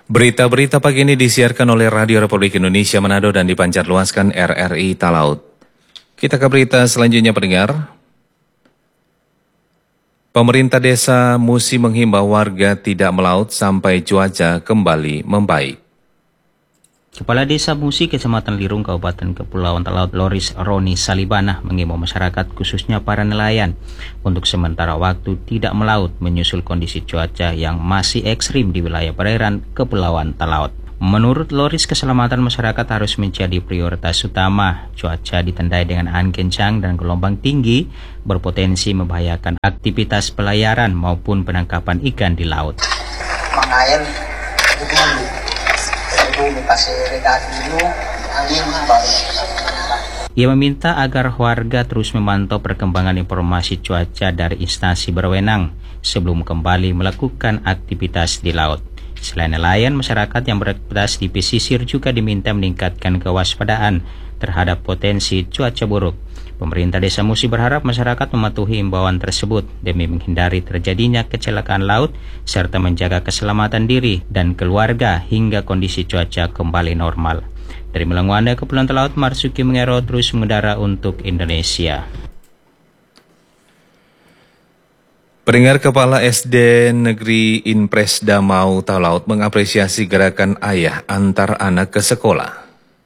Berita-berita pagi ini disiarkan oleh Radio Republik Indonesia Manado dan dipancarluaskan RRI Talaut. Kita ke berita selanjutnya pendengar. Pemerintah desa Musi menghimbau warga tidak melaut sampai cuaca kembali membaik. Kepala Desa Musi, Kecamatan Lirung, Kabupaten Kepulauan Talaut, Loris Roni Salibana mengimbau masyarakat khususnya para nelayan untuk sementara waktu tidak melaut menyusul kondisi cuaca yang masih ekstrim di wilayah perairan Kepulauan Talaut. Menurut Loris, keselamatan masyarakat harus menjadi prioritas utama. Cuaca ditandai dengan angin kencang dan gelombang tinggi berpotensi membahayakan aktivitas pelayaran maupun penangkapan ikan di laut. Mengair dulu kasih regasi dulu angin baru. Ia meminta agar warga terus memantau perkembangan informasi cuaca dari instansi berwenang sebelum kembali melakukan aktivitas di laut. Selain nelayan, masyarakat yang beraktivitas di pesisir juga diminta meningkatkan kewaspadaan terhadap potensi cuaca buruk. Pemerintah Desa Musi berharap masyarakat mematuhi imbauan tersebut demi menghindari terjadinya kecelakaan laut serta menjaga keselamatan diri dan keluarga hingga kondisi cuaca kembali normal. Dari Melangwanda, Kepulauan Talaut, Marsuki Mengero terus mengudara untuk Indonesia. Pendengar, Kepala SD Negeri Impres Damau Talaut mengapresiasi gerakan ayah antar anak ke sekolah.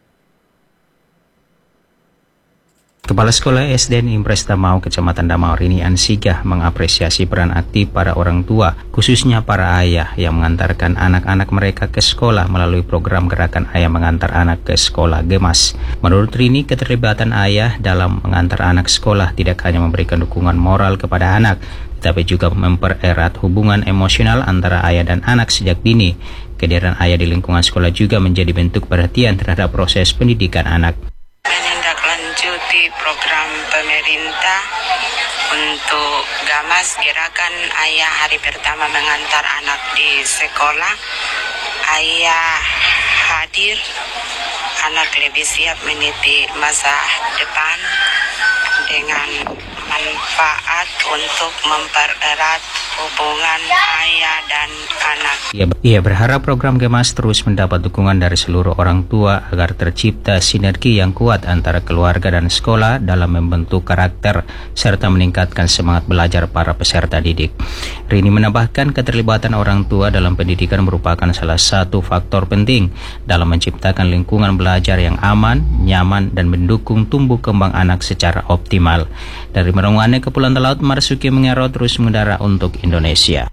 Kepala Sekolah SDN Impres Damau, Kecamatan Damau, Rini Ansigah mengapresiasi peran aktif para orang tua, khususnya para ayah yang mengantarkan anak-anak mereka ke sekolah melalui program Gerakan Ayah Mengantar Anak ke Sekolah Gemas. Menurut Rini, keterlibatan ayah dalam mengantar anak sekolah tidak hanya memberikan dukungan moral kepada anak, tapi juga mempererat hubungan emosional antara ayah dan anak sejak dini. Kehadiran ayah di lingkungan sekolah juga menjadi bentuk perhatian terhadap proses pendidikan anak. Menindaklanjuti program pemerintah untuk Gamas Gerakan Ayah Hari Pertama Mengantar Anak di Sekolah. Ayah hadir, anak lebih siap meniti masa depan dengan manfaat untuk mempererat hubungan ayah dan anak. Ia berharap program Gemas terus mendapat dukungan dari seluruh orang tua agar tercipta sinergi yang kuat antara keluarga dan sekolah dalam membentuk karakter serta meningkatkan semangat belajar para peserta didik. Rini menambahkan keterlibatan orang tua dalam pendidikan merupakan salah satu faktor penting dalam menciptakan lingkungan belajar yang aman, nyaman, dan mendukung tumbuh kembang anak secara optimal. Dari Merongwane, Kepulauan Talaut, Marsuki Mengero terus mengudara untuk Indonesia.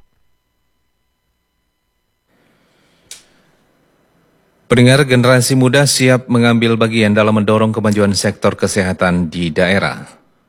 Pendengar, generasi muda siap mengambil bagian dalam mendorong kemajuan sektor kesehatan di daerah.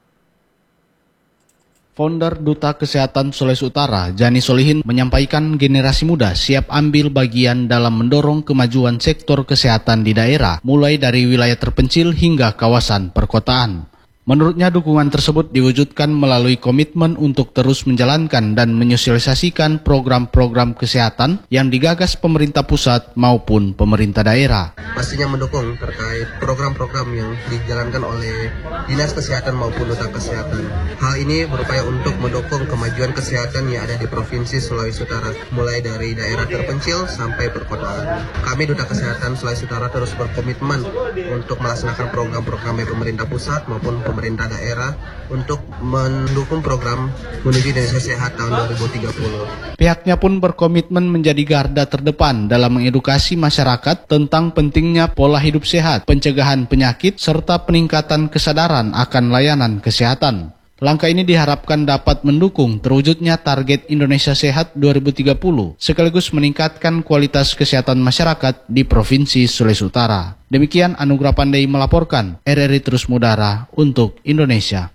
Founder Duta Kesehatan Sulawesi Utara, Jani Solihin, menyampaikan generasi muda siap ambil bagian dalam mendorong kemajuan sektor kesehatan di daerah, mulai dari wilayah terpencil hingga kawasan perkotaan. Menurutnya, dukungan tersebut diwujudkan melalui komitmen untuk terus menjalankan dan menyosialisasikan program-program kesehatan yang digagas pemerintah pusat maupun pemerintah daerah. Pastinya mendukung terkait program-program yang dijalankan oleh Dinas Kesehatan maupun Duta Kesehatan. Hal ini berupaya untuk mendukung kemajuan kesehatan yang ada di Provinsi Sulawesi Utara, mulai dari daerah terpencil sampai perkotaan. Kami Duta Kesehatan Sulawesi Utara terus berkomitmen untuk melaksanakan program-program pemerintah pusat maupun pemerintah daerah untuk mendukung program menuju Indonesia Sehat tahun 2030. Pihaknya pun berkomitmen menjadi garda terdepan dalam mengedukasi masyarakat tentang pentingnya pola hidup sehat, pencegahan penyakit, serta peningkatan kesadaran akan layanan kesehatan. Langkah ini diharapkan dapat mendukung terwujudnya target Indonesia Sehat 2030, sekaligus meningkatkan kualitas kesehatan masyarakat di Provinsi Sulawesi Utara. Demikian Anugrah Pandai melaporkan, RRI terus mengudara untuk Indonesia.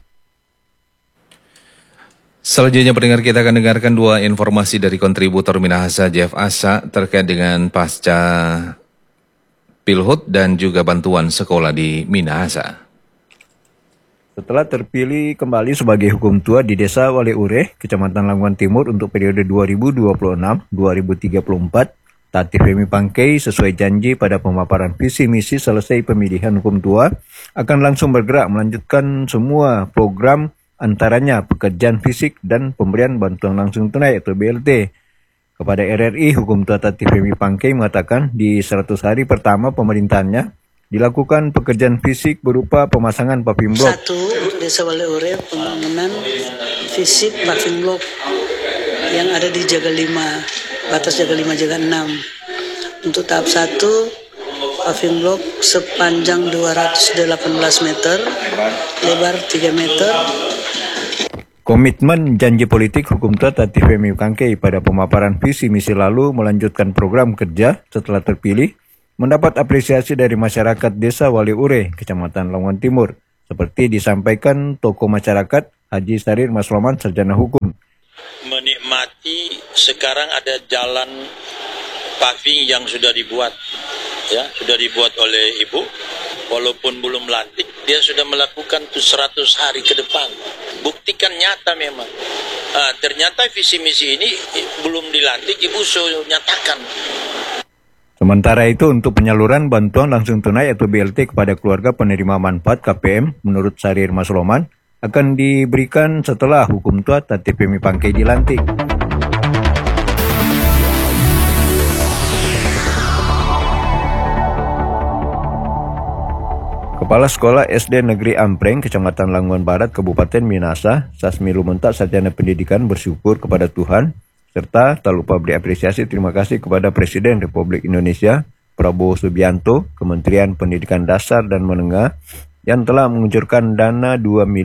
Selanjutnya pendengar, kita akan dengarkan dua informasi dari kontributor Minahasa Jeff Asa terkait dengan pasca Pilhut dan juga bantuan sekolah di Minahasa. Setelah terpilih kembali sebagai hukum tua di Desa Wale Ure, Kecamatan Lamongan Timur untuk periode 2026-2034, Tati Femi Pangkei sesuai janji pada pemaparan visi misi selesai pemilihan hukum tua akan langsung bergerak melanjutkan semua program antaranya pekerjaan fisik dan pemberian bantuan langsung tunai atau BLT. Kepada RRI, Hukum Tua Tati Femi Pangkei mengatakan di 100 hari pertama pemerintahannya dilakukan pekerjaan fisik berupa pemasangan paving block. Satu, untuk Desa Waleure pembangunan fisik paving block yang ada di Jaga 5, batas Jaga 5, Jaga 6. Untuk tahap 1, paving block sepanjang 218 meter, lebar 3 meter. Komitmen janji politik Hukum Tua Tati Femi Pangkei pada pemaparan visi misi lalu melanjutkan program kerja setelah terpilih mendapat apresiasi dari masyarakat Desa Waleure, Kecamatan Lamongan Timur, seperti disampaikan tokoh masyarakat Haji Sarir Masloman, sarjana hukum. Menikmati sekarang ada jalan paving yang sudah dibuat, ya, sudah dibuat oleh Ibu. Walaupun belum lantik, dia sudah melakukan 100 hari ke depan. Buktikan nyata memang. Ternyata visi misi ini belum dilantik, Ibu sudah nyatakan. Sementara itu, untuk penyaluran bantuan langsung tunai atau BLT kepada keluarga penerima manfaat KPM, menurut Sarir Masloman, akan diberikan setelah Hukum Tua Tati Femi Pangkei dilantik. Kepala Sekolah SD Negeri Ampreng, Kecamatan Lamongan Barat, Kabupaten Minasa, Sasmi Lumentak Sarjana Pendidikan bersyukur kepada Tuhan, serta tak lupa beri apresiasi terima kasih kepada Presiden Republik Indonesia, Prabowo Subianto, Kementerian Pendidikan Dasar dan Menengah, yang telah mengucurkan dana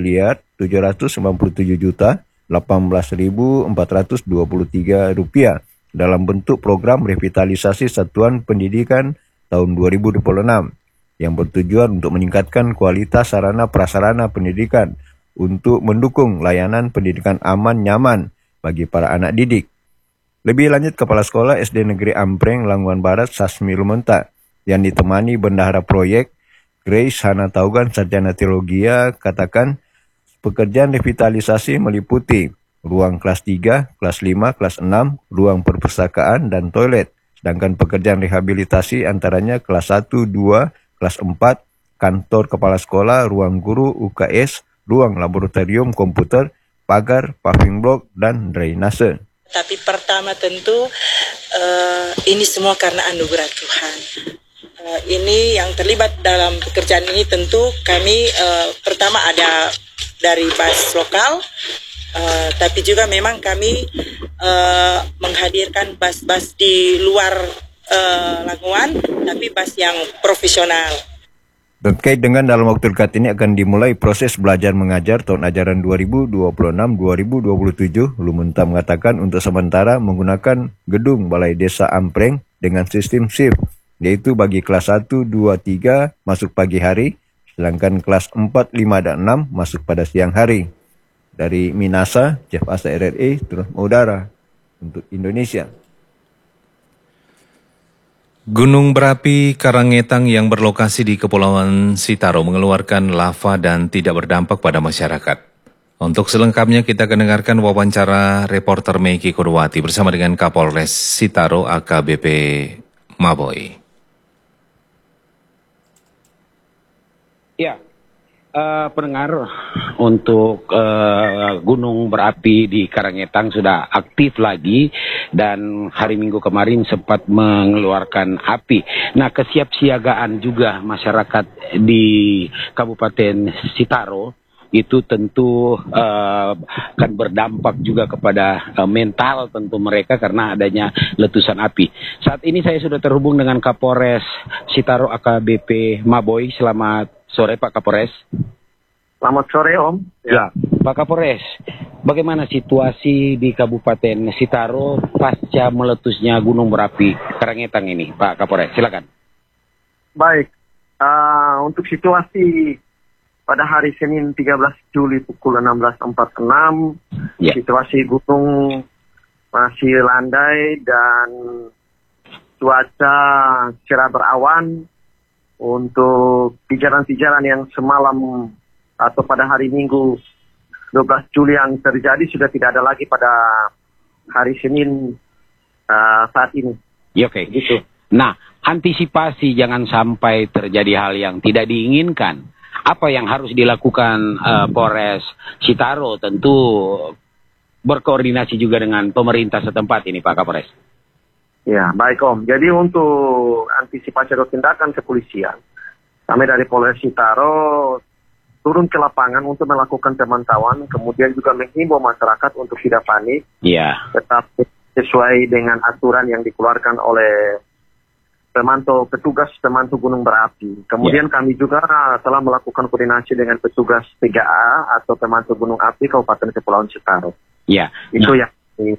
Rp2.797.018.423 dalam bentuk program revitalisasi satuan pendidikan tahun 2026. Yang bertujuan untuk meningkatkan kualitas sarana prasarana pendidikan untuk mendukung layanan pendidikan aman nyaman bagi para anak didik. Lebih lanjut, Kepala Sekolah SD Negeri Ampreng, Lamongan Barat, Sasmi Lumentak, yang ditemani bendahara proyek Grace Hana Taugan, sarjana teologia, katakan pekerjaan revitalisasi meliputi ruang kelas 3, kelas 5, kelas 6, ruang perpustakaan, dan toilet. Sedangkan pekerjaan rehabilitasi antaranya kelas 1, 2, kelas 4, kantor kepala sekolah, ruang guru, UKS, ruang laboratorium komputer, pagar, paving block, dan drainase. Tapi pertama tentu ini semua karena anugerah Tuhan. Ini yang terlibat dalam pekerjaan ini tentu kami pertama ada dari bas lokal, tapi juga memang kami menghadirkan bas-bas di luar Lamongan, tapi bas yang profesional. Terkait dengan dalam waktu dekat ini akan dimulai proses belajar mengajar tahun ajaran 2026-2027, Lumentak mengatakan untuk sementara menggunakan gedung Balai Desa Ampreng dengan sistem shift, yaitu bagi kelas 1, 2, 3 masuk pagi hari, sedangkan kelas 4, 5, dan 6 masuk pada siang hari. Dari Minasa, Jeff Asa RRI, terus udara untuk Indonesia. Gunung berapi Karangetang yang berlokasi di Kepulauan Sitaro mengeluarkan lava dan tidak berdampak pada masyarakat. Untuk selengkapnya kita akan dengarkan wawancara reporter Meiki Kurwati bersama dengan Kapolres Sitaro AKBP Maboy. Ya, pendengar, untuk gunung berapi di Karangetang sudah aktif lagi dan hari Minggu kemarin sempat mengeluarkan api. Nah, kesiapsiagaan juga masyarakat di Kabupaten Sitaro itu tentu akan berdampak juga kepada mental tentu mereka karena adanya letusan api. Saat ini saya sudah terhubung dengan Kapolres Sitaro AKBP Maboy. Selamat sore Pak Kapolres. Selamat sore Om. Ya, Pak Kapolres, bagaimana situasi di Kabupaten Sitaro pasca meletusnya gunung berapi Karangetang ini, Pak Kapolres? Silakan. Baik, untuk situasi pada hari Senin 13 Juli pukul 16.46, situasi gunung masih landai dan cuaca cerah berawan. Untuk pijaran-pijaran yang semalam atau pada hari Minggu 12 Juli yang terjadi sudah tidak ada lagi pada hari Senin saat ini. Ya, oke. Gitu. Nah, antisipasi jangan sampai terjadi hal yang tidak diinginkan. Apa yang harus dilakukan Polres Sitaro? Tentu berkoordinasi juga dengan pemerintah setempat ini Pak Kapolres. Ya, baik Om. Jadi untuk antisipasi atau tindakan kepolisian, kami dari Polres Sitaro turun ke lapangan untuk melakukan pemantauan, kemudian juga menghimbau masyarakat untuk tidak panik, tetap sesuai dengan aturan yang dikeluarkan oleh petugas pemantau gunung berapi. Kemudian kami juga telah melakukan koordinasi dengan petugas 3A atau pemantau gunung api Kabupaten Kepulauan Sitaro. Ya, itu yang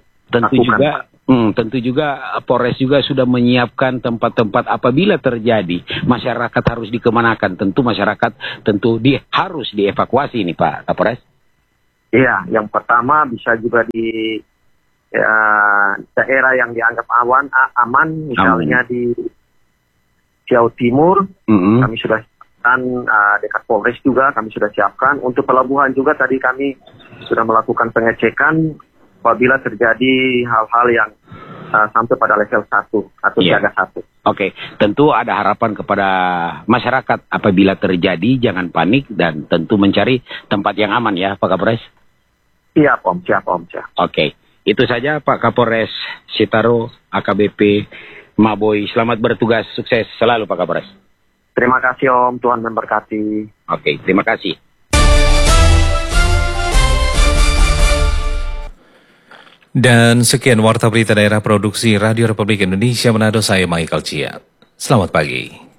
tentu juga Polres juga sudah menyiapkan tempat-tempat apabila terjadi masyarakat harus dikemanakan. Tentu masyarakat harus dievakuasi ini Pak Kapolres. Iya, yang pertama bisa juga di daerah yang dianggap aman, misalnya di Jawa Timur, kami sudah siapkan, dekat Polres juga kami sudah siapkan. Untuk pelabuhan juga tadi kami sudah melakukan pengecekan apabila terjadi hal-hal yang sampai pada level 1 atau siaga 1. Oke, tentu ada harapan kepada masyarakat apabila terjadi jangan panik dan tentu mencari tempat yang aman ya Pak Kapolres. Siap Om. Oke, itu saja Pak Kapolres Sitaro AKBP Maboy. Selamat bertugas, sukses selalu Pak Kapolres. Terima kasih Om, Tuhan memberkati. Oke, terima kasih. Dan sekian Warta Berita Daerah Produksi Radio Republik Indonesia Manado, saya Michael Chia. Selamat pagi.